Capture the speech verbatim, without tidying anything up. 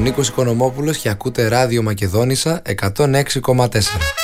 Νίκος Οικονομόπουλος και ακούτε Ράδιο Μακεδόνισσα εκατόν έξι κόμμα τέσσερα.